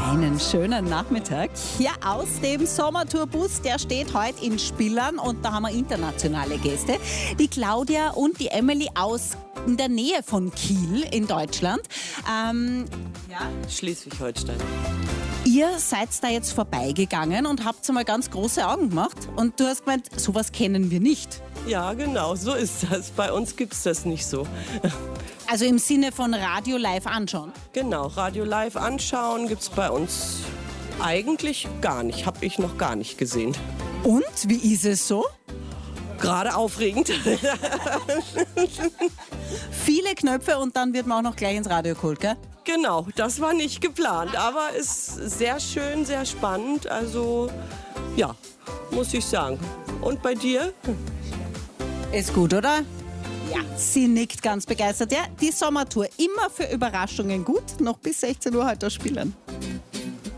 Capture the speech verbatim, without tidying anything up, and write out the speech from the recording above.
Einen schönen Nachmittag. Hier aus dem Sommertourbus, der steht heute in Spillern und da haben wir internationale Gäste. Die Claudia und die Emily aus in der Nähe von Kiel in Deutschland. Ähm, ja? Schleswig-Holstein. Ihr seid da jetzt vorbeigegangen und habt mal ganz große Augen gemacht und du hast gemeint, sowas kennen wir nicht. Ja, genau, so ist das. Bei uns gibt es das nicht so. Also im Sinne von Radio live anschauen? Genau, Radio live anschauen gibt es bei uns eigentlich gar nicht. Habe ich noch gar nicht gesehen. Und, wie ist es so? Gerade aufregend. Viele Knöpfe und dann wird man auch noch gleich ins Radio geholt, gell? Genau, das war nicht geplant, aber ist sehr schön, sehr spannend. Also, ja, muss ich sagen. Und bei dir? Ist gut, oder? Ja, sie nickt ganz begeistert. Ja, die Sommertour immer für Überraschungen gut. Noch bis sechzehn Uhr heute spielen.